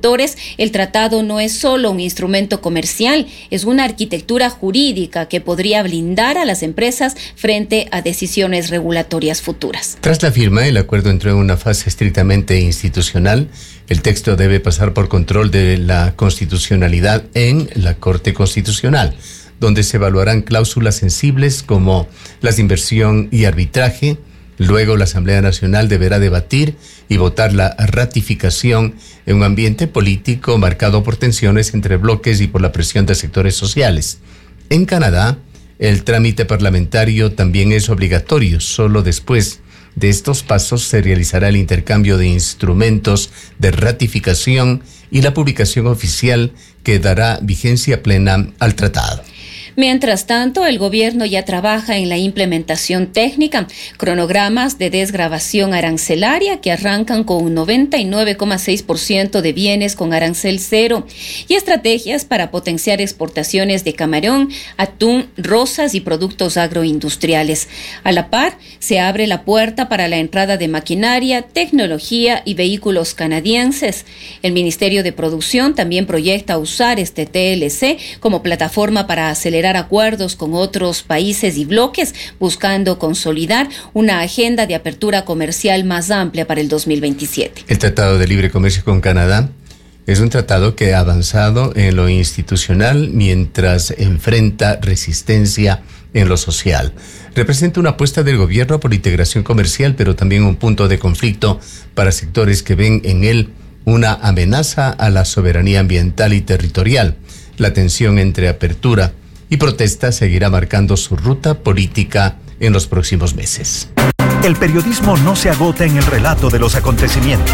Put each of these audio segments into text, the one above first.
sectores, el tratado no es solo un instrumento comercial, es una arquitectura jurídica que podría blindar a las empresas frente a decisiones regulatorias futuras. Tras la firma, el acuerdo entró en una fase estrictamente institucional. El texto debe pasar por control de la constitucionalidad en la Corte Constitucional, donde se evaluarán cláusulas sensibles como las de inversión y arbitraje. Luego la Asamblea Nacional deberá debatir y votar la ratificación en un ambiente político marcado por tensiones entre bloques y por la presión de sectores sociales. En Canadá, el trámite parlamentario también es obligatorio. Solo después de estos pasos se realizará el intercambio de instrumentos de ratificación y la publicación oficial que dará vigencia plena al tratado. Mientras tanto, el gobierno ya trabaja en la implementación técnica, cronogramas de desgravación arancelaria que arrancan con un 99,6% de bienes con arancel cero y estrategias para potenciar exportaciones de camarón, atún, rosas y productos agroindustriales. A la par, se abre la puerta para la entrada de maquinaria, tecnología y vehículos canadienses. El Ministerio de Producción también proyecta usar este TLC como plataforma para acelerar acuerdos con otros países y bloques, buscando consolidar una agenda de apertura comercial más amplia para el 2027. El Tratado de Libre Comercio con Canadá es un tratado que ha avanzado en lo institucional mientras enfrenta resistencia en lo social. Representa una apuesta del gobierno por integración comercial, pero también un punto de conflicto para sectores que ven en él una amenaza a la soberanía ambiental y territorial. La tensión entre apertura y protesta seguirá marcando su ruta política en los próximos meses. El periodismo no se agota en el relato de los acontecimientos.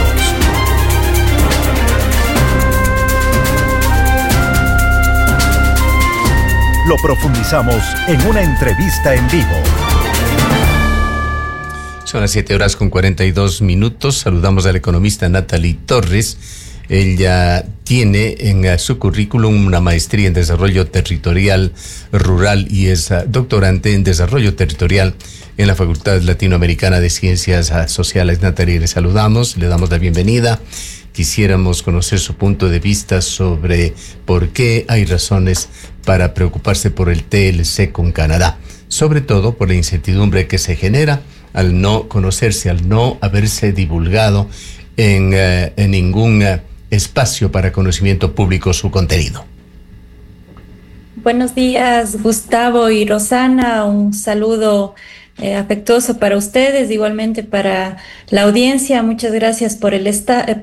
Lo profundizamos en una entrevista en vivo. Son las 7:42. Saludamos al economista Natalie Torres. Ella tiene en su currículum una maestría en desarrollo territorial rural y es doctorante en desarrollo territorial en la Facultad Latinoamericana de Ciencias Sociales. Natalie, le saludamos, le damos la bienvenida. Quisiéramos conocer su punto de vista sobre por qué hay razones para preocuparse por el TLC con Canadá, sobre todo por la incertidumbre que se genera al no conocerse, al no haberse divulgado en ningún espacio para conocimiento público su contenido. Buenos días, Gustavo y Rosana. Un saludo afectuoso para ustedes, igualmente para la audiencia. Muchas gracias por el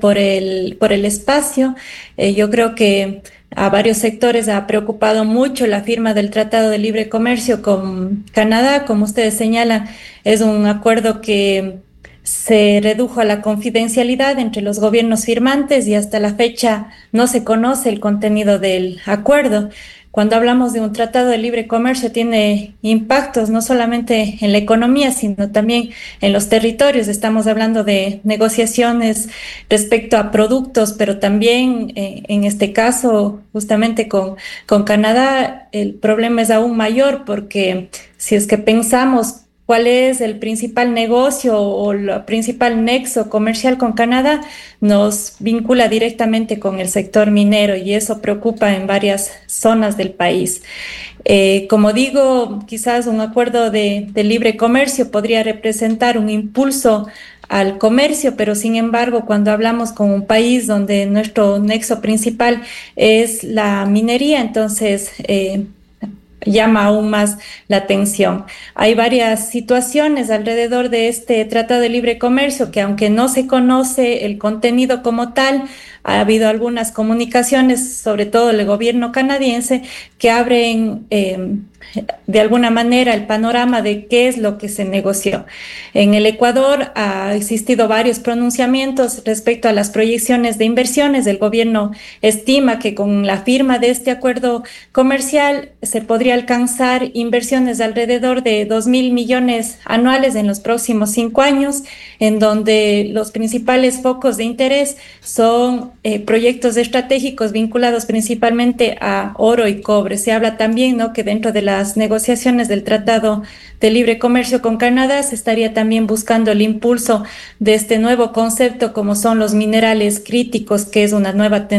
espacio. Yo creo que a varios sectores ha preocupado mucho la firma del Tratado de Libre Comercio con Canadá. Como ustedes señalan, es un acuerdo que se redujo a la confidencialidad entre los gobiernos firmantes y hasta la fecha no se conoce el contenido del acuerdo. Cuando hablamos de un tratado de libre comercio tiene impactos no solamente en la economía, sino también en los territorios. Estamos hablando de negociaciones respecto a productos, pero también en este caso, justamente con Canadá, el problema es aún mayor porque si es que pensamos cuál es el principal negocio o el principal nexo comercial con Canadá, nos vincula directamente con el sector minero y eso preocupa en varias zonas del país. Como digo, quizás un acuerdo de libre comercio podría representar un impulso al comercio, pero sin embargo, cuando hablamos con un país donde nuestro nexo principal es la minería, entonces llama aún más la atención. Hay varias situaciones alrededor de este Tratado de Libre Comercio que, aunque no se conoce el contenido como tal, ha habido algunas comunicaciones, sobre todo del gobierno canadiense, que abren de alguna manera el panorama de qué es lo que se negoció. En el Ecuador ha existido varios pronunciamientos respecto a las proyecciones de inversiones. El gobierno estima que con la firma de este acuerdo comercial se podría alcanzar inversiones de alrededor de 2,000 millones anuales en los próximos 5 años, en donde los principales focos de interés son proyectos estratégicos vinculados principalmente a oro y cobre. Se habla también, ¿no?, que dentro de las negociaciones del Tratado de Libre Comercio con Canadá se estaría también buscando el impulso de este nuevo concepto como son los minerales críticos, que es una nueva tendencia